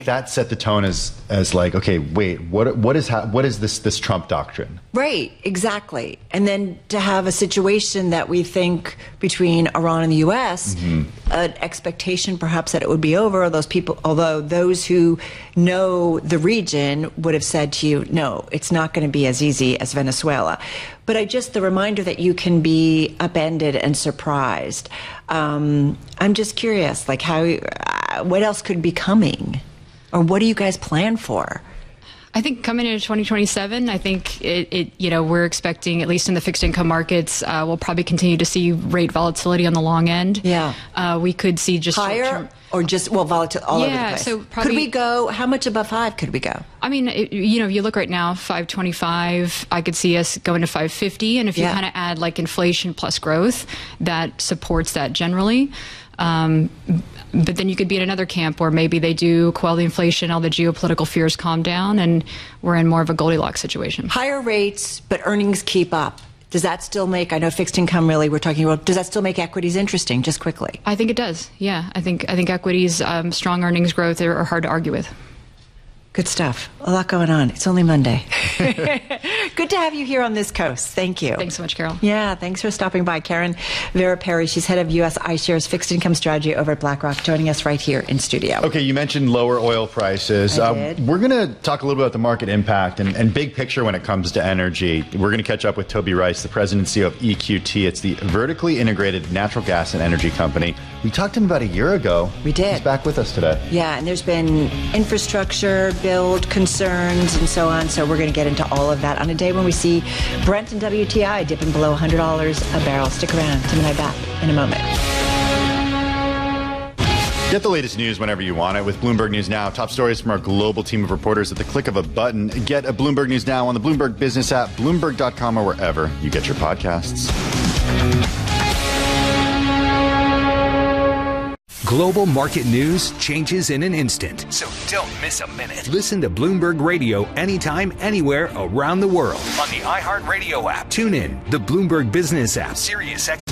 That set the tone as like, okay, wait, what is this Trump doctrine? Right, exactly. And then to have a situation that we think between Iran and the U.S., an expectation perhaps that it would be over, although those who know the region would have said to you, no, it's not going to be as easy as Venezuela. But the reminder that you can be upended and surprised. I'm just curious, like what else could be coming? Or what do you guys plan for? I think coming into 2027, I think we're expecting, at least in the fixed income markets, we'll probably continue to see rate volatility on the long end. Yeah. We could see just higher or just, volatility all over the place. So probably, could we go, how much above 5 could we go? I mean, if you look right now, 525, I could see us going to 550. And if you kind of add like inflation plus growth, that supports that generally. But then you could be in another camp where maybe they do quell the inflation, all the geopolitical fears calm down, and we're in more of a Goldilocks situation. Higher rates, but earnings keep up. Does that still make, I know fixed income really we're talking about, does that still make equities interesting, just quickly? I think it does, yeah. I think equities, strong earnings growth are hard to argue with. Good stuff. A lot going on. It's only Monday. Good to have you here on this coast. Thank you. Thanks so much, Carol. Yeah, thanks for stopping by. Karen Vera Perry, she's head of U.S. iShares fixed income strategy over at BlackRock, joining us right here in studio. Okay, you mentioned lower oil prices. I did. We're going to talk a little bit about the market impact and big picture when it comes to energy. We're going to catch up with Toby Rice, the president and CEO of EQT. It's the vertically integrated natural gas and energy company. We talked to him about a year ago. We did. He's back with us today. Yeah, and there's been infrastructure build concerns and so on. So we're going to get into all of that on a day when we see Brent and WTI dipping below $100 a barrel. Stick around. Tim and I back in a moment. Get the latest news whenever you want it with Bloomberg News Now. Top stories from our global team of reporters at the click of a button. Get a Bloomberg News Now on the Bloomberg Business app, Bloomberg.com, or wherever you get your podcasts. Global market news changes in an instant. So don't miss a minute. Listen to Bloomberg Radio anytime, anywhere around the world. On the iHeartRadio app. Tune in, the Bloomberg Business app, Sirius XM.